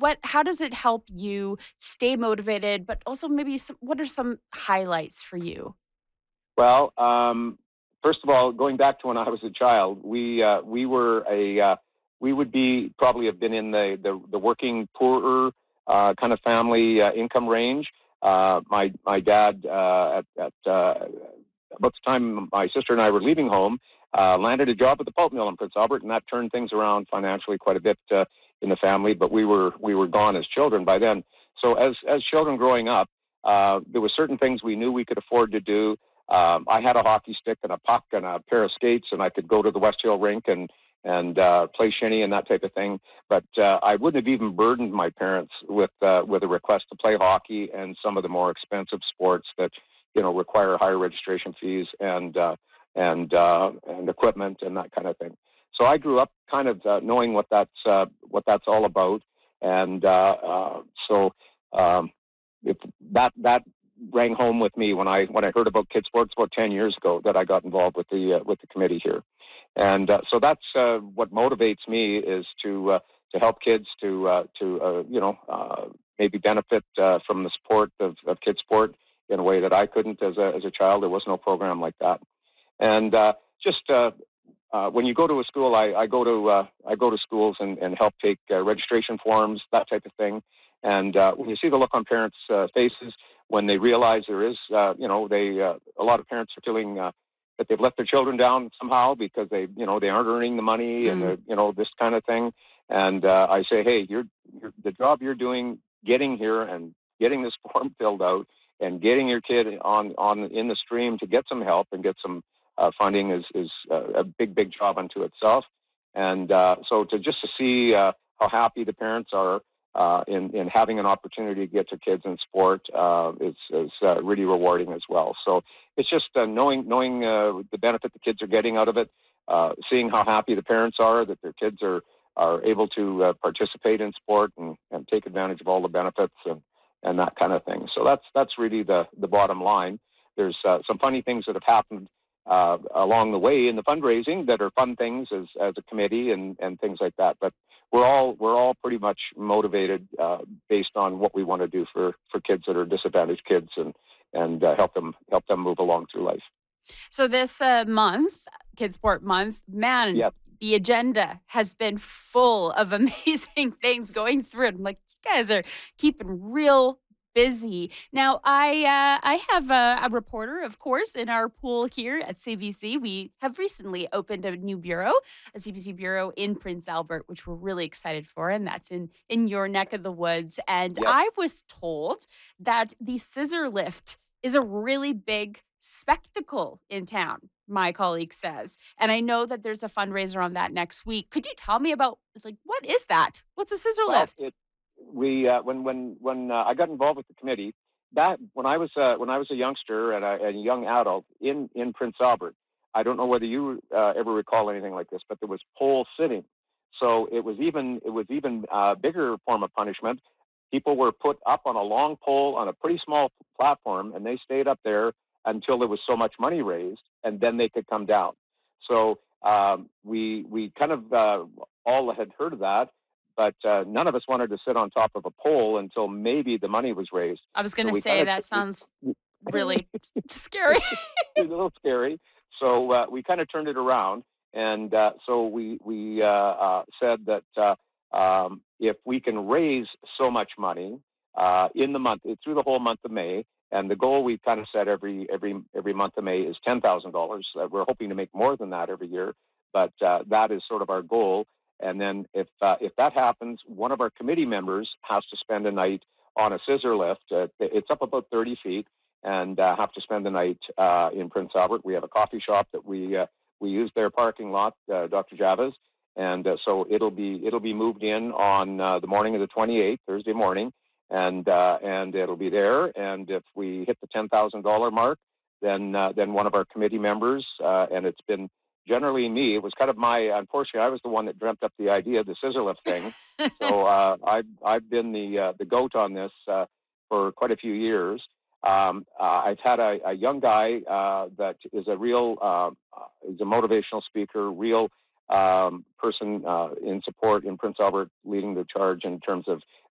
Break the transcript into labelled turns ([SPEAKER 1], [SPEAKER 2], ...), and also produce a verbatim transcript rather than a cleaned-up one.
[SPEAKER 1] what how does it help you stay motivated, but also maybe some what are some highlights for you?
[SPEAKER 2] Well, um, first of all, going back to when I was a child, we uh, we were a uh, we would be probably have been in the the, the working poorer uh, kind of family uh, income range. Uh, my my dad uh, at, at uh, about the time my sister and I were leaving home uh, landed a job at the pulp mill in Prince Albert, and that turned things around financially quite a bit uh, in the family. But we were we were gone as children by then. So as as children growing up, uh, there were certain things we knew we could afford to do. um, I had a hockey stick and a puck and a pair of skates, and I could go to the West Hill rink and and uh, play shinny and that type of thing. But uh, I wouldn't have even burdened my parents with uh, with a request to play hockey and some of the more expensive sports that you know require higher registration fees and uh, and uh, and equipment and that kind of thing. So I grew up kind of uh, knowing what that's uh, what that's all about, and uh, uh, so um, if that that rang home with me when I when I heard about Kids Sports about ten years ago that I got involved with the uh, with the committee here, and uh, so that's uh, what motivates me is to uh, to help kids to uh, to uh, you know uh, maybe benefit uh, from the support of, of Kids Sport in a way that I couldn't as a as a child. There was no program like that, and uh, just uh, uh, when you go to a school, I, I go to uh, I go to schools and, and help take uh, registration forms, that type of thing. And uh, when you see the look on parents' uh, faces when they realize there is, uh, you know, they uh, a lot of parents are feeling uh, that they've let their children down somehow because they, you know, they aren't earning the money and
[SPEAKER 1] Mm.
[SPEAKER 2] the, you know this kind of thing. And uh, I say, hey, you're, you're the job you're doing, getting here and getting this form filled out and getting your kid on on in the stream to get some help and get some uh, funding is is uh, a big big job unto itself. And uh, so to just to see uh, how happy the parents are uh, in in having an opportunity to get their kids in sport uh, is is uh, really rewarding as well. So it's just uh, knowing knowing uh, the benefit the kids are getting out of it, uh, seeing how happy the parents are that their kids are are able to uh, participate in sport and, and take advantage of all the benefits and and that kind of thing. So that's that's really the the bottom line. There's uh, some funny things that have happened uh, along the way in the fundraising that are fun things as as a committee and and things like that. But we're all we're all pretty much motivated uh, based on what we want to do for for kids that are disadvantaged kids and and uh, help them help them move along through life.
[SPEAKER 1] So this uh, month, Kids Sport Month, man,
[SPEAKER 2] Yeah.
[SPEAKER 1] the agenda has been full of amazing things going through it. I'm like, you guys are keeping real busy. Now, I uh, I have a, a reporter, of course, in our pool here at C B C. We have recently opened a new bureau, a C B C bureau in Prince Albert, which we're really excited for, and that's in in your neck of the woods. And
[SPEAKER 2] Yes.
[SPEAKER 1] I was told that the scissor lift is a really big spectacle in town, my colleague says. And I know that there's a fundraiser on that next week. Could you tell me about like what is that? What's a scissor
[SPEAKER 2] Well,
[SPEAKER 1] lift?
[SPEAKER 2] it we uh, when when when uh, I got involved with the committee, that when I was uh, when I was a youngster and a, and a young adult in in Prince Albert, I don't know whether you uh, ever recall anything like this, but there was pole sitting. So it was even it was even uh, bigger form of punishment. People were put up on a long pole on a pretty small platform, and they stayed up there until there was so much money raised, and then they could come down. So um, we we kind of uh, all had heard of that, but uh, none of us wanted to sit on top of a pole until maybe the money was raised.
[SPEAKER 1] I was
[SPEAKER 2] So
[SPEAKER 1] gonna
[SPEAKER 2] we kind
[SPEAKER 1] say
[SPEAKER 2] of
[SPEAKER 1] that
[SPEAKER 2] we,
[SPEAKER 1] sounds
[SPEAKER 2] we,
[SPEAKER 1] really scary.
[SPEAKER 2] it was a little scary. So uh, we kind of turned it around, and uh, so we we uh, uh, said that uh, um, if we can raise so much money uh, in the month through the whole month of May, and the goal we've kind of set every every every month of May is ten thousand dollars. Uh, we're hoping to make more than that every year, but uh, that is sort of our goal. And then if uh, if that happens, one of our committee members has to spend a night on a scissor lift. Uh, it's up about thirty feet and uh, have to spend the night uh, in Prince Albert. We have a coffee shop that we uh, we use their parking lot, uh, Doctor Java's, and uh, so it'll be it'll be moved in on uh, the morning of the twenty-eighth, Thursday morning, and uh, and it'll be there. And if we hit the ten thousand dollar mark, then uh, then one of our committee members, uh, and it's been generally me. It was kind of my unfortunately I was the one that dreamt up the idea of the scissor lift thing. So uh, I've I've been the uh, the goat on this uh, for quite a few years. Um, uh, I've had a, a young guy uh, that is a real, uh, is a motivational speaker, real um, person uh, in support in Prince Albert, leading the charge in terms of